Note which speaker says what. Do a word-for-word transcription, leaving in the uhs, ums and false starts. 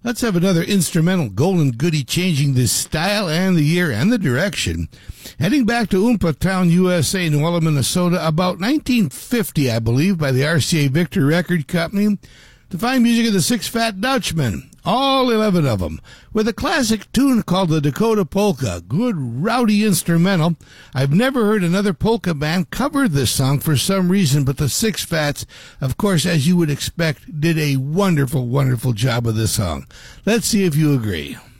Speaker 1: Let's have another instrumental golden goodie changing the style and the year and the direction. Heading back to Oompa Town, U S A, New Ulm, Minnesota, about nineteen fifty, I believe, by the R C A Victor Record Company, to find music of the Six Fat Dutchmen, all eleven of them, with a classic tune called the Dakota Polka. Good, rowdy instrumental. I've never heard another polka band cover this song for some reason, but the Six Fats, of course, as you would expect, did a wonderful, wonderful job of this song. Let's see if you agree.